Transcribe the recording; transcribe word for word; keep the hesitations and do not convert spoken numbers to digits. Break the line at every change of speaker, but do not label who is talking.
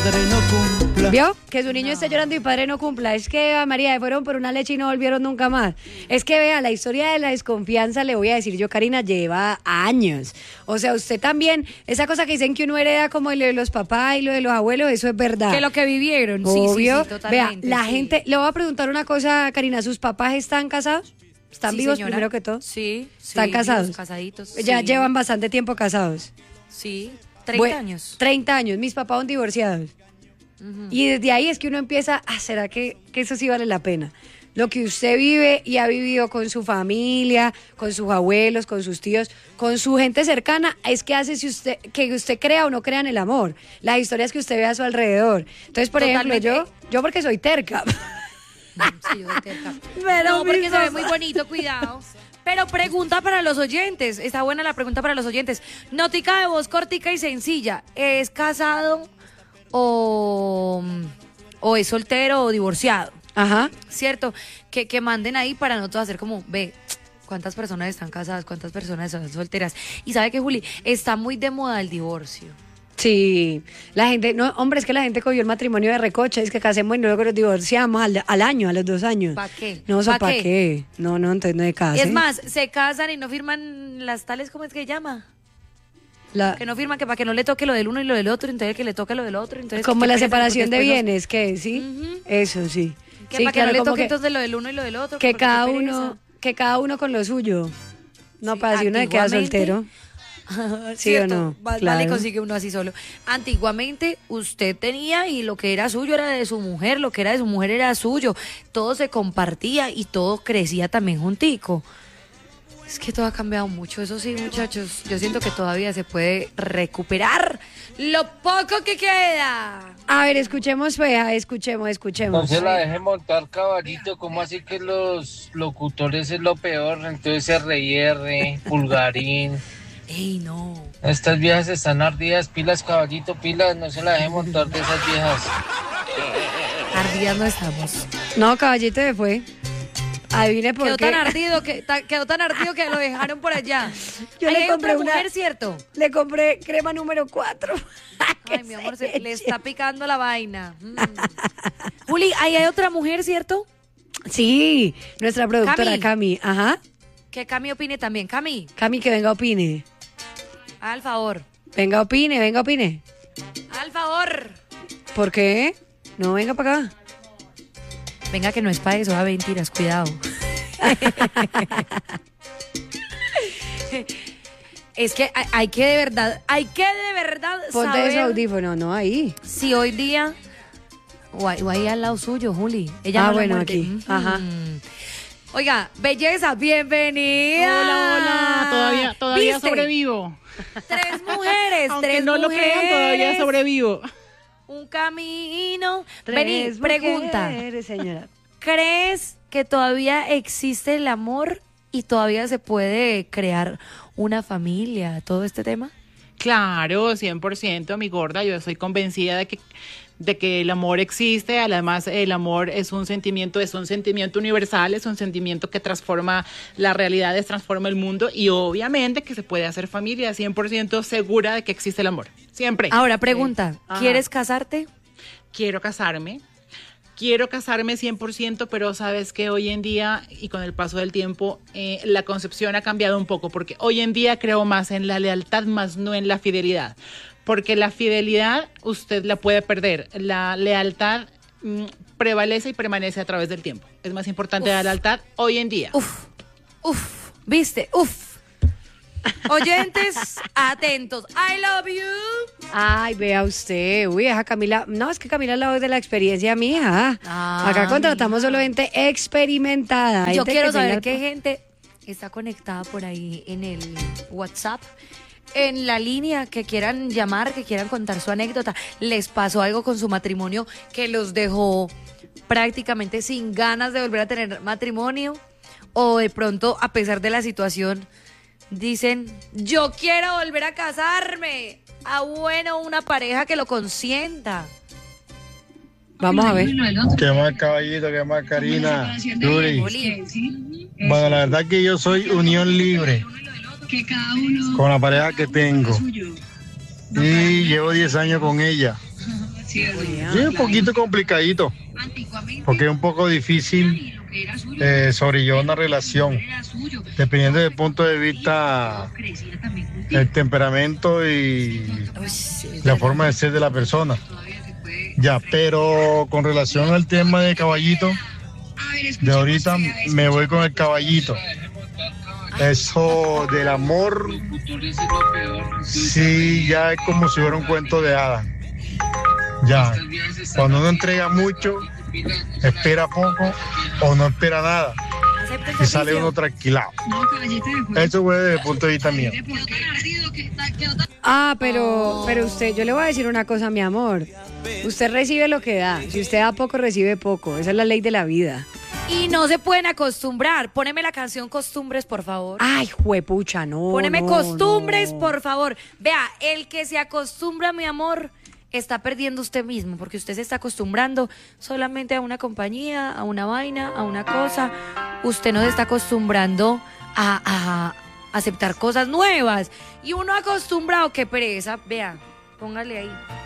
¿Vio? Que su niño no. esté llorando y padre no cumpla. Es que, Eva María, fueron por una leche y no volvieron nunca más. Es que, vea, la historia de la desconfianza, le voy a decir yo, Karina, lleva años. O sea, usted también, esa cosa que dicen que uno hereda como lo de los papás y lo de los abuelos, eso es verdad.
Que lo que vivieron,
obvio.
Sí, sí, sí, totalmente.
Vea, la
sí.
gente, le voy a preguntar una cosa, Karina, ¿sus papás están casados? ¿Están
sí,
vivos
señora.
primero que todo?
Sí.
¿Están
sí,
casados?
Vivos, casaditos.
Ya
sí.
llevan bastante tiempo casados.
Sí, treinta
bueno,
años.
treinta años, mis papás son divorciados. Uh-huh. Y desde ahí es que uno empieza, ah, ¿será que, que eso sí vale la pena? Lo que usted vive y ha vivido con su familia, con sus abuelos, con sus tíos, con su gente cercana, es que hace si usted, que usted crea o no crea en el amor. Las historias que usted ve a su alrededor. Entonces, por Totalmente. ejemplo, yo, yo porque soy terca.
Sí, yo soy terca.
Pero
no, porque
papá.
se ve muy bonito, cuidado. Pero pregunta para los oyentes, está buena la pregunta para los oyentes. Notica de voz cortica y sencilla, ¿es casado o, o es soltero o divorciado?
Ajá.
¿Cierto? Que, que manden ahí para nosotros hacer como, ve, cuántas personas están casadas, cuántas personas están solteras. Y sabe que, Juli, está muy de moda el divorcio.
Sí, la gente, no, hombre, es que la gente cogió el matrimonio de recocha, es que casemos y luego nos divorciamos al, al año, a los dos años.
¿Para qué?
No, ¿para
¿Pa
qué?
qué?
No, no, entonces no se casen.
Es más, se casan y no firman las tales, ¿cómo es que llama? La... Que no firman, que para que no le toque lo del uno y lo del otro, entonces que le toque lo del otro. Entonces
como la separación de
después...
bienes, ¿qué? ¿Sí? Uh-huh. Eso, sí.
Que
sí,
para
claro,
que no le toque
que,
entonces lo del uno y lo del otro.
Que cada uno, que cada uno con lo suyo. No, sí, para si uno se queda soltero. ¿Sí o no?
Vale,
claro.
consigue uno así solo. Antiguamente usted tenía y lo que era suyo era de su mujer, lo que era de su mujer era suyo. Todo se compartía y todo crecía también juntico. Es que todo ha cambiado mucho, eso sí, muchachos. Yo siento que todavía se puede recuperar lo poco que queda.
A ver, escuchemos, fea, escuchemos, escuchemos.
No se la deje montar caballito, ¿cómo así que los locutores es lo peor? Entonces R y R, Pulgarín.
Ey, no.
Estas viejas están ardidas, pilas, caballito, pilas, no se la deje montar de esas viejas.
Ardidas no estamos.
No, caballito se fue. Adivine por
quedó
qué.
Tan ardido que, ta, quedó tan ardido que lo dejaron por allá.
Yo
Ahí
le compré
otra
una
mujer, ¿cierto?
Le compré crema número cuatro.
Ay, mi amor, se le está picando la vaina. Mm. Juli, ahí hay otra mujer, ¿cierto?
Sí, nuestra productora Cami.
Cami.
Ajá.
Que Cami opine también. Cami.
Cami, que venga, opine.
Al favor.
Venga, opine, venga, opine.
Al favor.
¿Por qué? No, venga para acá.
Venga, que no es para eso, a mentiras, cuidado. Es que hay, hay que de verdad, hay que de verdad
Ponte
saber...
ese audífono, no, ahí.
Si hoy día... O ahí, o ahí al lado suyo, Juli. Ella
ah,
no
bueno,
muerde.
aquí.
Mm-hmm.
Ajá.
Oiga, belleza, bienvenida.
Hola, hola, todavía, todavía sobrevivo.
Tres mujeres,
Aunque
tres
no
mujeres.
lo crean, todavía sobrevivo.
Un camino.
Tres
Vení,
mujeres,
pregunta.
Señora.
¿Crees que todavía existe el amor y todavía se puede crear una familia, todo este tema?
Claro, cien por ciento, mi gorda. Yo estoy convencida de que de que el amor existe. Además, el amor es un sentimiento, es un sentimiento universal, es un sentimiento que transforma las realidades, transforma el mundo y obviamente que se puede hacer familia, cien por ciento segura de que existe el amor, siempre.
Ahora, pregunta,
sí.
¿Quieres casarte?
Quiero casarme, quiero casarme cien por ciento, pero sabes que hoy en día y con el paso del tiempo eh, la concepción ha cambiado un poco, porque hoy en día creo más en la lealtad, más no en la fidelidad. Porque la fidelidad usted la puede perder, la lealtad mmm, prevalece y permanece a través del tiempo. Es más importante uf. La lealtad hoy en día.
Uf, uf, viste, uf. Oyentes, atentos. I love you.
Ay, vea usted. Uy, esa Camila. No, es que Camila es la voz de la experiencia, mija. Ah, acá contratamos mija. Solo gente experimentada.
Yo
gente
quiero saber
tenga...
qué gente está conectada por ahí en el WhatsApp. En la línea, que quieran llamar, que quieran contar su anécdota. ¿Les pasó algo con su matrimonio que los dejó prácticamente sin ganas de volver a tener matrimonio? O de pronto, a pesar de la situación, dicen, yo quiero volver a casarme. Ah, bueno, una pareja que lo consienta.
Vamos a ver.
Qué más, caballito, qué más, Karina. Yuri. Bueno, la verdad que yo soy unión libre con la pareja que tengo y llevo diez años con ella Sí, un poquito complicadito, porque es un poco difícil eh, sobrellevar una relación, dependiendo del punto de vista, el temperamento y la forma de ser de la persona. Ya, pero con relación al tema de caballito, de ahorita me voy con el caballito. Eso del amor, sí, ya es como si fuera un cuento de hadas. Ya, cuando uno entrega mucho, espera poco o no espera nada y sale uno tranquilado. Eso fue desde el punto de vista mío.
Ah, pero, pero usted, yo le voy a decir una cosa, mi amor. Usted recibe lo que da. Si usted da poco, recibe poco. Esa es la ley de la vida.
Y no se pueden acostumbrar. Póneme la canción Costumbres, por favor.
Ay, juepucha, no.
Póneme
no,
Costumbres,
no.
por favor. Vea, el que se acostumbra, mi amor, está perdiendo usted mismo, porque usted se está acostumbrando solamente a una compañía, a una vaina, a una cosa. Usted no se está acostumbrando a, a aceptar cosas nuevas. Y uno acostumbrado, qué pereza. Vea, póngale ahí.